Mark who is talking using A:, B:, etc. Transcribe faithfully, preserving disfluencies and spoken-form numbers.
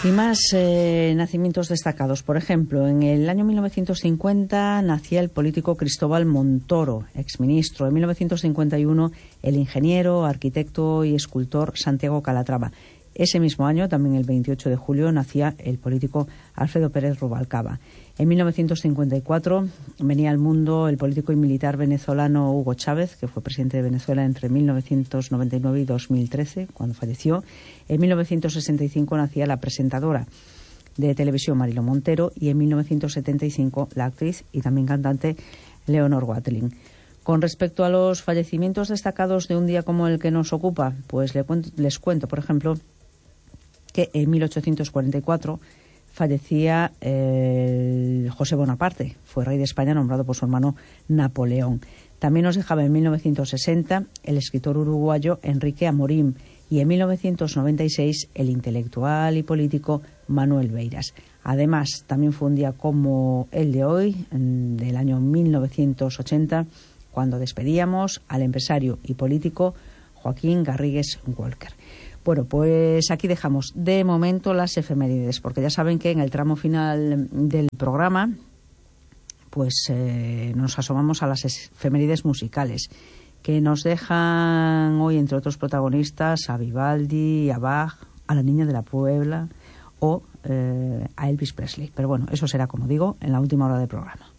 A: Y más eh, nacimientos destacados. Por ejemplo, en el año mil novecientos cincuenta nacía el político Cristóbal Montoro, exministro. En mil novecientos cincuenta y uno el ingeniero, arquitecto y escultor Santiago Calatrava. Ese mismo año, también el veintiocho de julio, nacía el político Alfredo Pérez Rubalcaba. En mil novecientos cincuenta y cuatro venía al mundo el político y militar venezolano Hugo Chávez, que fue presidente de Venezuela entre mil novecientos noventa y nueve y dos mil trece, cuando falleció. En mil novecientos sesenta y cinco nacía la presentadora de televisión Mariló Montero y en mil novecientos setenta y cinco la actriz y también cantante Leonor Watling. Con respecto a los fallecimientos destacados de un día como el que nos ocupa, pues les cuento, les cuento por ejemplo, que en mil ochocientos cuarenta y cuatro fallecía eh, José Bonaparte, fue rey de España nombrado por su hermano Napoleón. También nos dejaba en mil novecientos sesenta el escritor uruguayo Enrique Amorim y en mil novecientos noventa y seis el intelectual y político Manuel Beiras. Además, también fue un día como el de hoy, del año mil novecientos ochenta, cuando despedíamos al empresario y político Joaquín Garrigues Walker. Bueno, pues aquí dejamos de momento las efemérides, porque ya saben que en el tramo final del programa pues eh, nos asomamos a las efemérides musicales, que nos dejan hoy, entre otros protagonistas, a Vivaldi, a Bach, a la Niña de la Puebla o eh, a Elvis Presley. Pero bueno, eso será, como digo, en la última hora del programa.